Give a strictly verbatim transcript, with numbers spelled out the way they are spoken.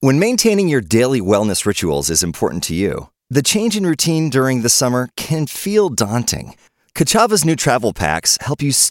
When maintaining your daily wellness rituals is important to you, the change in routine during the summer can feel daunting. Kachava's new travel packs help you